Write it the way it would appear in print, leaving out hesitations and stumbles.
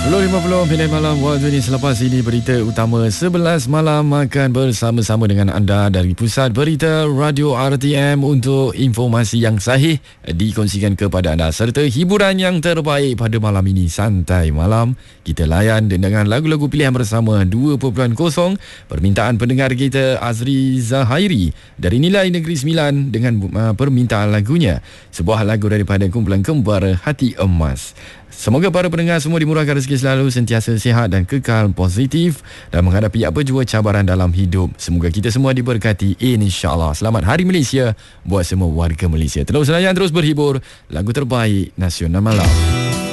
10.50 Pindah Malam waktu ini. Selepas ini berita utama 11 malam akan bersama-sama dengan anda dari Pusat Berita Radio RTM untuk informasi yang sahih dikongsikan kepada anda serta hiburan yang terbaik pada malam ini. Santai Malam kita layan dengan lagu-lagu pilihan bersama 2.0. Permintaan pendengar kita Azri Zahairi dari Nilai Negeri Sembilan dengan permintaan lagunya, sebuah lagu daripada kumpulan Kembara Hati Emas. Semoga para pendengar semua dimurahkan rezeki selalu, sentiasa sihat dan kekal positif dan menghadapi apa jua cabaran dalam hidup. Semoga kita semua diberkati, insya-Allah. Selamat Hari Malaysia buat semua warga Malaysia. Terus layan, terus berhibur. Lagu terbaik nasional malam.